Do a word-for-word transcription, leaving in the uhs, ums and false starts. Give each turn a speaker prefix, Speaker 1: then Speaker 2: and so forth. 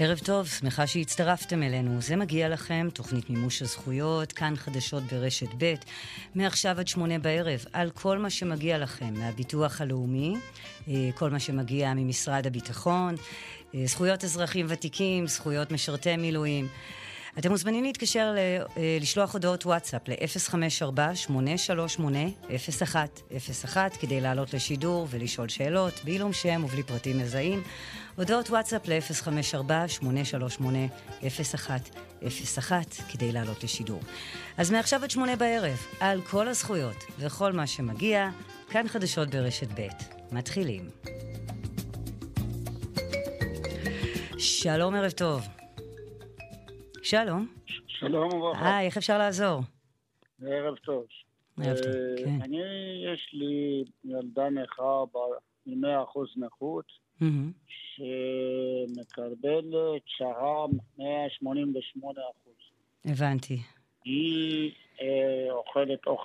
Speaker 1: ערב טוב, שמחה שהצטרפתם אלינו. זה מגיע לכם, תוכנית מימוש הזכויות, כאן חדשות ברשת ב', מעכשיו עד שמונה בערב, על כל מה שמגיע לכם, מהביטוח הלאומי, כל מה שמגיע ממשרד הביטחון, זכויות אזרחים ותיקים, זכויות משרתי מילואים. אתם מוזמנים להתקשר, לשלוח הודעות וואטסאפ ל-אפס חמש ארבע שמונה שלוש שמונה אפס אחת אפס אחת כדי לעלות לשידור ולשאול שאלות, בעילום שם ובלי פרטים מזהים. הודעות וואטסאפ ל-אפס חמש ארבע שמונה שלוש שמונה אפס אחת אפס אחת כדי לעלות לשידור. אז מעכשיו עד שמונה בערב, על כל הזכויות וכל מה שמגיע, כאן חדשות ברשת ב'. מתחילים. שלום, ערב טוב. שלום.
Speaker 2: שלום וברכה.
Speaker 1: היי, איך אפשר לעזור?
Speaker 2: ערב טוב.
Speaker 1: ערב טוב, כן.
Speaker 2: אני, יש לי ילדה נכה ב-מאה אחוז נכות, שמקבלת שר"ם מאה שמונים ושמונה אחוז.
Speaker 1: הבנתי.
Speaker 2: היא אוכלת אוכל